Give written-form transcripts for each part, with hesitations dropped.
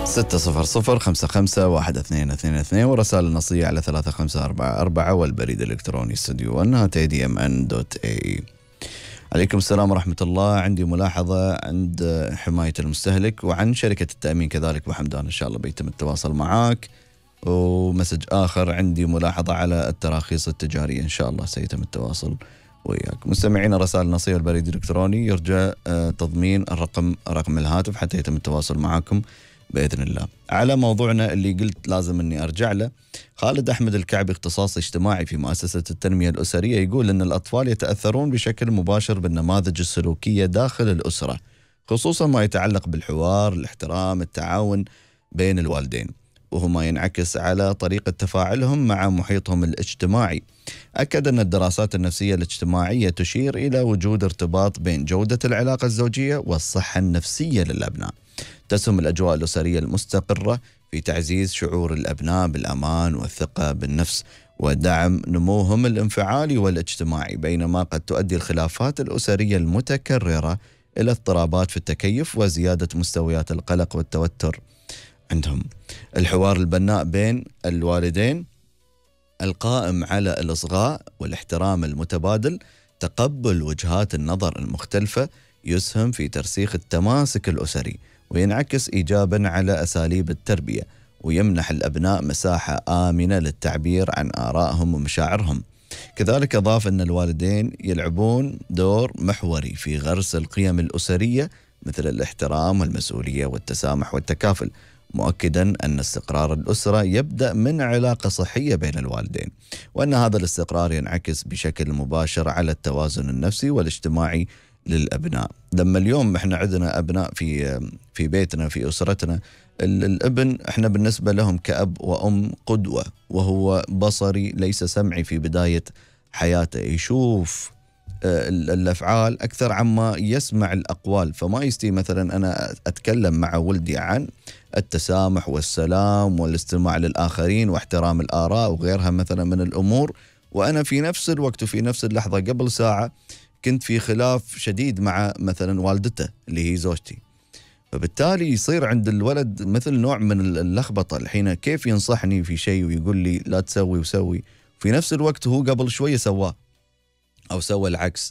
600 55 1222 ورسائل النصية على 3544 والبريد الإلكتروني studio@admn.ae. عليكم السلام ورحمة الله. عندي ملاحظة عند حماية المستهلك وعن شركة التأمين كذلك أبو حمدان، إن شاء الله بيتم التواصل معاك. ومسج آخر، عندي ملاحظة على التراخيص التجارية، إن شاء الله سيتم التواصل وياك. مستمعين الرسائل النصية والبريد الإلكتروني يرجى تضمين رقم الهاتف حتى يتم التواصل معاكم بإذن الله. على موضوعنا اللي قلت لازم أني أرجع له، خالد أحمد الكعبي اختصاصي اجتماعي في مؤسسة التنمية الأسرية يقول أن الأطفال يتأثرون بشكل مباشر بالنماذج السلوكية داخل الأسرة، خصوصا ما يتعلق بالحوار، الاحترام، التعاون بين الوالدين، وهو ما ينعكس على طريقة تفاعلهم مع محيطهم الاجتماعي. أكد أن الدراسات النفسية الاجتماعية تشير إلى وجود ارتباط بين جودة العلاقة الزوجية والصحة النفسية للأبناء. تسهم الأجواء الأسرية المستقرة في تعزيز شعور الأبناء بالأمان والثقة بالنفس ودعم نموهم الانفعالي والاجتماعي، بينما قد تؤدي الخلافات الأسرية المتكررة إلى اضطرابات في التكيف وزيادة مستويات القلق والتوتر عندهم. الحوار البناء بين الوالدين القائم على الإصغاء والاحترام المتبادل، تقبل وجهات النظر المختلفة، يسهم في ترسيخ التماسك الأسري وينعكس إيجابا على أساليب التربية، ويمنح الأبناء مساحة آمنة للتعبير عن آرائهم ومشاعرهم. كذلك أضاف أن الوالدين يلعبون دور محوري في غرس القيم الأسرية مثل الاحترام والمسؤولية والتسامح والتكافل، مؤكدا أن استقرار الأسرة يبدأ من علاقة صحية بين الوالدين، وأن هذا الاستقرار ينعكس بشكل مباشر على التوازن النفسي والاجتماعي للأبناء. لما اليوم احنا عندنا أبناء في بيتنا في أسرتنا، الابن احنا بالنسبة لهم كأب وأم قدوة، وهو بصري ليس سمعي في بداية حياته، يشوف الأفعال أكثر عما يسمع الأقوال. فما يستي مثلا أنا أتكلم مع ولدي عن التسامح والسلام والاستماع للآخرين واحترام الآراء وغيرها مثلا من الأمور، وأنا في نفس الوقت وفي نفس اللحظة قبل ساعة كنت في خلاف شديد مع مثلا والدته اللي هي زوجتي. فبالتالي يصير عند الولد مثل نوع من اللخبطة، الحين كيف ينصحني في شيء ويقول لي لا تسوي وسوي، في نفس الوقت هو قبل شوية سواه أو سوى العكس،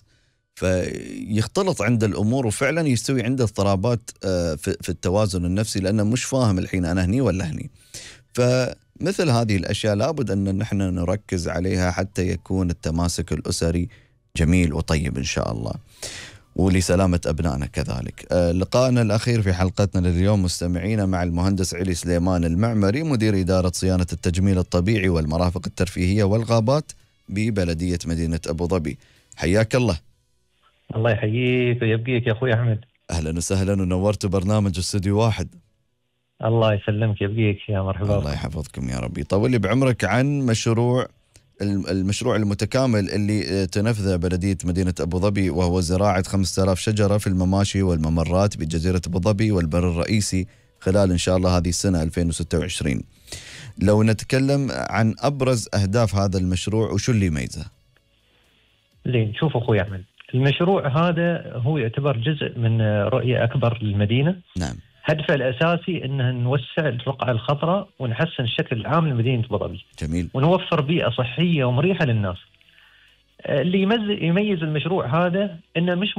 فيختلط عند الأمور وفعلا يستوي عنده اضطرابات في التوازن النفسي، لأنه مش فاهم الحين أنا هني ولا هني. فمثل هذه الأشياء لابد أن نحن نركز عليها حتى يكون التماسك الأسري جميل وطيب إن شاء الله، ولسلامة أبنائنا كذلك. لقاءنا الأخير في حلقتنا لليوم مستمعينا مع المهندس علي سليمان المعمري، مدير إدارة صيانة التجميل الطبيعي والمرافق الترفيهية والغابات ببلدية مدينة أبو ظبي. حياك الله. الله يحييك ويبقيك يا أخوي أحمد. أهلا وسهلا ونورت برنامج استوديو واحد. الله يسلمك يبقيك، يا مرحبا. الله يحفظكم يا ربي. طول لي بعمرك عن المشروع المتكامل اللي تنفذه بلدية مدينة أبو ظبي، وهو زراعة 5000 شجرة في المماشي والممرات بجزيرة أبو ظبي والبر الرئيسي خلال إن شاء الله هذه السنة 2026. لو نتكلم عن أبرز أهداف هذا المشروع وشو اللي يميزه؟ لين شوف أخوي أحمد، المشروع هذا هو يعتبر جزء من رؤية أكبر للمدينة. نعم. هدفه الأساسي أنه نوسع الرقعة الخضراء ونحسن الشكل العام لمدينة أبو ظبي. جميل. ونوفر بيئة صحية ومريحة للناس. اللي يميز المشروع هذا أنه مش